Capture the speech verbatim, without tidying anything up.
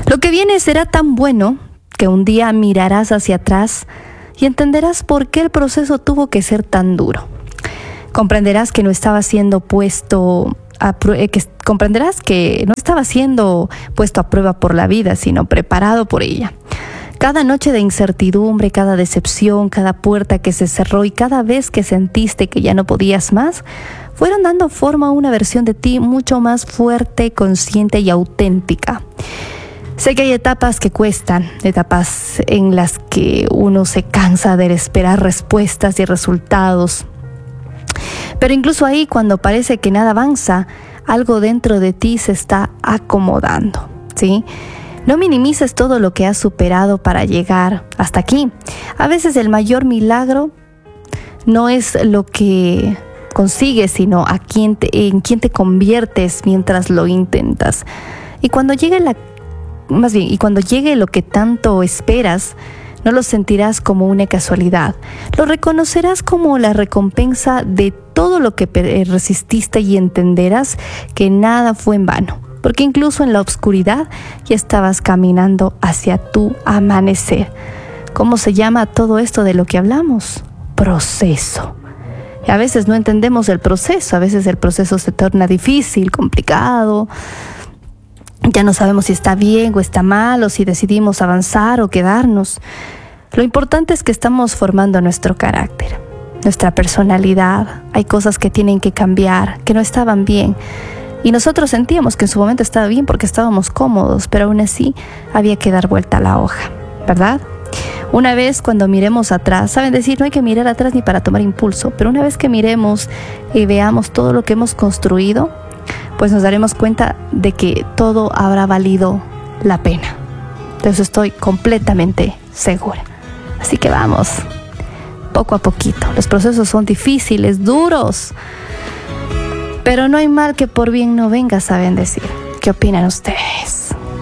Lo que viene será tan bueno que un día mirarás hacia atrás y entenderás por qué el proceso tuvo que ser tan duro. Comprenderás que no estaba siendo puesto a prueba, que comprenderás que no estaba siendo puesto a prueba por la vida, sino preparado por ella. Cada noche de incertidumbre, cada decepción, cada puerta que se cerró y cada vez que sentiste que ya no podías más, fueron dando forma a una versión de ti mucho más fuerte, consciente y auténtica. Sé que hay etapas que cuestan, etapas en las que uno se cansa de esperar respuestas y resultados. Pero incluso ahí, cuando parece que nada avanza, algo dentro de ti se está acomodando, ¿sí? No minimices todo lo que has superado para llegar hasta aquí. A veces el mayor milagro no es lo que consigues, sino a quién te, en quién te conviertes mientras lo intentas. Y cuando llegue la, más bien, y cuando llegue lo que tanto esperas, no lo sentirás como una casualidad. Lo reconocerás como la recompensa de todo lo que resististe y entenderás que nada fue en vano. Porque incluso en la oscuridad ya estabas caminando hacia tu amanecer. ¿Cómo se llama todo esto de lo que hablamos? Proceso. Y a veces no entendemos el proceso, a veces el proceso se torna difícil, complicado. Ya no sabemos si está bien o está mal, o si decidimos avanzar o quedarnos. Lo importante es que estamos formando nuestro carácter, nuestra personalidad. Hay cosas que tienen que cambiar, que no estaban bien. Y nosotros sentíamos que en su momento estaba bien porque estábamos cómodos, pero aún así había que dar vuelta a la hoja, ¿verdad? Una vez cuando miremos atrás, saben decir, no hay que mirar atrás ni para tomar impulso, pero una vez que miremos y veamos todo lo que hemos construido, pues nos daremos cuenta de que todo habrá valido la pena. De eso estoy completamente segura. Así que vamos, poco a poquito. Los procesos son difíciles, duros, pero no hay mal que por bien no venga, saben decir. ¿Qué opinan ustedes?